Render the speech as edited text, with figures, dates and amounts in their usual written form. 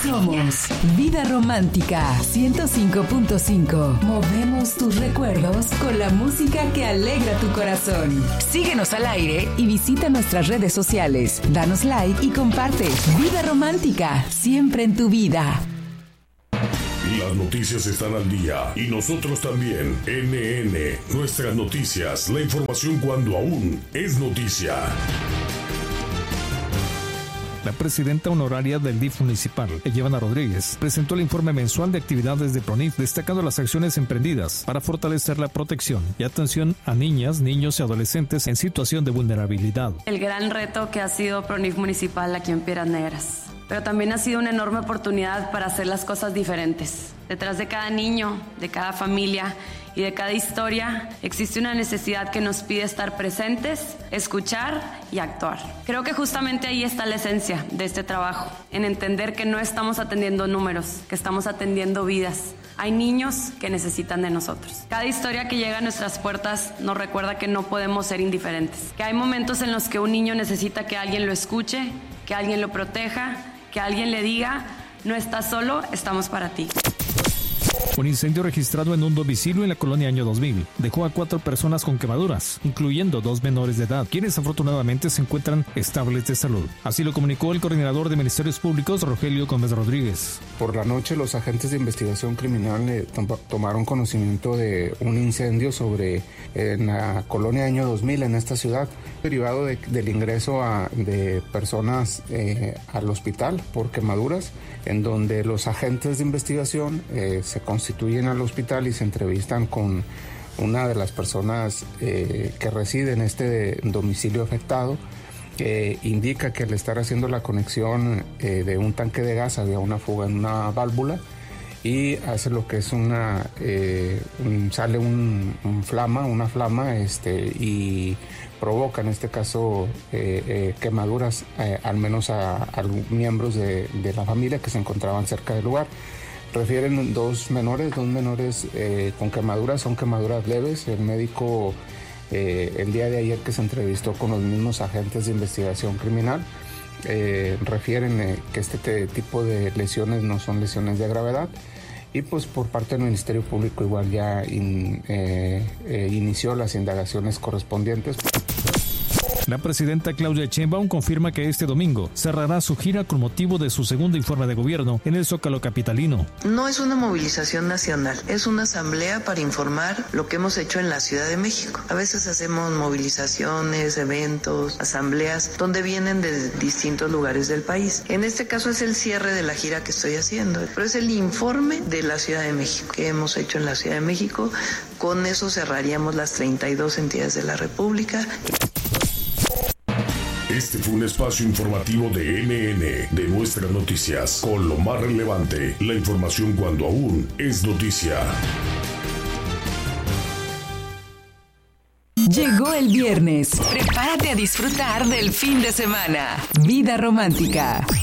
Somos Vida Romántica 105.5. Movemos tus recuerdos con la música que alegra tu corazón. Síguenos al aire y visita nuestras redes sociales. Danos like y comparte. Vida Romántica, siempre en tu vida. Las noticias están al día y nosotros también. NN, nuestras noticias, la información cuando aún es noticia. La presidenta honoraria del DIF municipal, Ellevana Rodríguez, presentó el informe mensual de actividades de PRONIF, destacando las acciones emprendidas para fortalecer la protección y atención a niñas, niños y adolescentes en situación de vulnerabilidad. El gran reto que ha sido PRONIF municipal aquí en Piedras Negras, pero también ha sido una enorme oportunidad para hacer las cosas diferentes. Detrás de cada niño, de cada familia y de cada historia existe una necesidad que nos pide estar presentes, escuchar y actuar. Creo que justamente ahí está la esencia de este trabajo, en entender que no estamos atendiendo números, que estamos atendiendo vidas. Hay niños que necesitan de nosotros. Cada historia que llega a nuestras puertas nos recuerda que no podemos ser indiferentes, que hay momentos en los que un niño necesita que alguien lo escuche, que alguien lo proteja, que alguien le diga, no estás solo, estamos para ti. Un incendio registrado en un domicilio en la colonia Año 2000 dejó a 4 personas con quemaduras, incluyendo 2 menores de edad, quienes afortunadamente se encuentran estables de salud. Así lo comunicó el coordinador de Ministerios Públicos, Rogelio Gómez Rodríguez. Por la noche, los agentes de investigación criminal tomaron conocimiento de un incendio en la colonia Año 2000 en esta ciudad, derivado del ingreso de personas al hospital por quemaduras, en donde los agentes de investigación se constituyen al hospital y se entrevistan con una de las personas que reside en este domicilio afectado, que indica que al estar haciendo la conexión de un tanque de gas había una fuga en una válvula y hace lo que es sale una flama y provoca en este caso quemaduras al menos a miembros de la familia que se encontraban cerca del lugar. Refieren dos menores con quemaduras, son quemaduras leves. El médico el día de ayer que se entrevistó con los mismos agentes de investigación criminal refieren que este tipo de lesiones no son lesiones de gravedad. Y pues por parte del Ministerio Público igual ya inició las indagaciones correspondientes. La presidenta Claudia Sheinbaum confirma que este domingo cerrará su gira con motivo de su segundo informe de gobierno en el Zócalo capitalino. No es una movilización nacional, es una asamblea para informar lo que hemos hecho en la Ciudad de México. A veces hacemos movilizaciones, eventos, asambleas, donde vienen de distintos lugares del país. En este caso es el cierre de la gira que estoy haciendo, pero es el informe de la Ciudad de México que hemos hecho en la Ciudad de México. Con eso cerraríamos las 32 entidades de la República. Este fue un espacio informativo de NN, de Nuestras Noticias, con lo más relevante, la información cuando aún es noticia. Llegó el viernes. Prepárate a disfrutar del fin de semana. Vida Romántica.